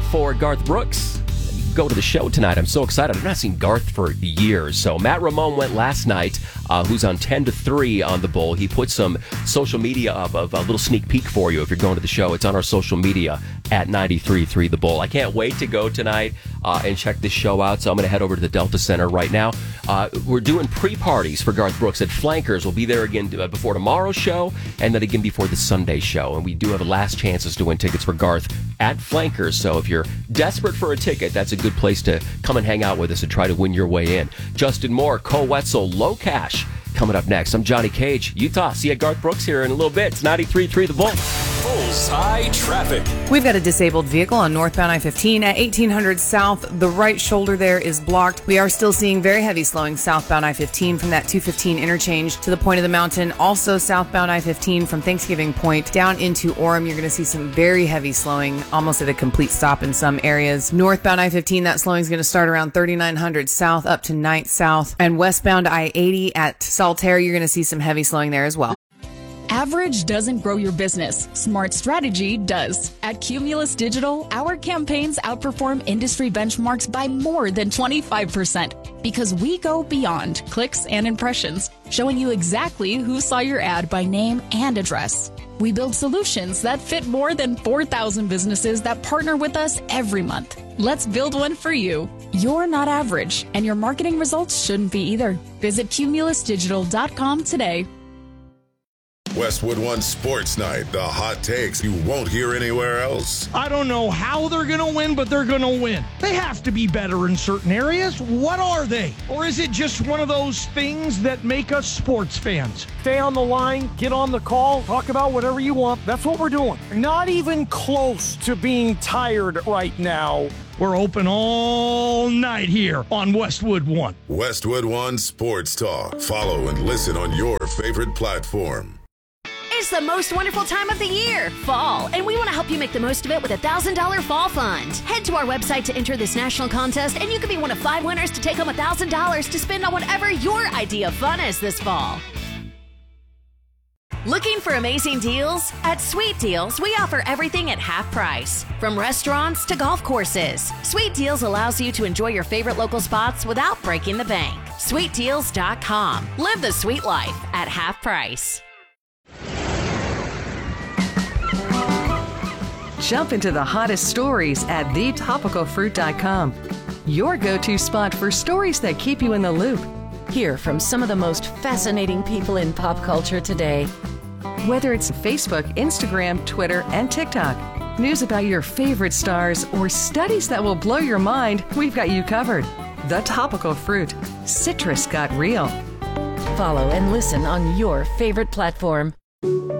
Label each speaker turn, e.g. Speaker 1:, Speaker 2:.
Speaker 1: for Garth Brooks. Go to the show tonight. I'm so excited. I've not seen Garth for years. So Matt Ramone went last night, who's on 10 to 3 on the Bull. He put some social media up of a little sneak peek for you if you're going to the show. It's on our social media at 93.3 The Bull. I can't wait to go tonight and check this show out. So I'm going to head over to the Delta Center right now. We're doing pre-parties for Garth Brooks at Flankers. We'll be there again before tomorrow's show and then again before the Sunday show. And we do have last chances to win tickets for Garth at Flankers. So if you're desperate for a ticket, that's a good place to come and hang out with us and try to win your way in. Justin Moore, Cole Wetzel, Low Cash coming up next. I'm Johnny Cage, Utah. See you at Garth Brooks here in a little bit. It's 93.3 The Bull.
Speaker 2: Bullseye traffic.
Speaker 3: We've got a disabled vehicle on northbound I-15 at 1800 South. The right shoulder there is blocked. We are still seeing very heavy slowing southbound I-15 from that 215 interchange to the point of the mountain. Also southbound I-15 from Thanksgiving Point down into Orem. You're going to see some very heavy slowing, almost at a complete stop in some areas. Northbound I-15, that slowing is going to start around 3900 South up to 9th South. And westbound I-80 at Saltaire, you're going to see some heavy slowing there as well.
Speaker 4: Average doesn't grow your business. Smart strategy does. At Cumulus Digital, our campaigns outperform industry benchmarks by more than 25% because we go beyond clicks and impressions, showing you exactly who saw your ad by name and address. We build solutions that fit more than 4,000 businesses that partner with us every month. Let's build one for you. You're not average, and your marketing results shouldn't be either. Visit cumulusdigital.com today.
Speaker 5: Westwood One Sports Night, the hot takes you won't hear anywhere else.
Speaker 6: I don't know how they're going to win, but they're going to win. They have to be better in certain areas. What are they? Or is it just one of those things that make us sports fans? Stay on the line, get on the call, talk about whatever you want. That's what we're doing. Not even close to being tired right now. We're open all night here on Westwood One.
Speaker 5: Westwood One Sports Talk. Follow and listen on your favorite platform.
Speaker 7: It's the most wonderful time of the year, fall, and we want to help you make the most of it with a $1,000 fall fund. Head to our website to enter this national contest, and you could be one of 5 winners to take home $1,000 to spend on whatever your idea of fun is this fall. Looking for amazing deals? At Sweet Deals, we offer everything at half price, from restaurants to golf courses. Sweet Deals allows you to enjoy your favorite local spots without breaking the bank. SweetDeals.com. Live the sweet life at half price.
Speaker 8: Jump into the hottest stories at thetopicalfruit.com. Your go-to spot for stories that keep you in the loop.
Speaker 9: Hear from some of the most fascinating people in pop culture today.
Speaker 8: Whether it's Facebook, Instagram, Twitter, and TikTok, news about your favorite stars, or studies that will blow your mind, we've got you covered. The Topical Fruit. Citrus got real.
Speaker 9: Follow and listen on your favorite platform.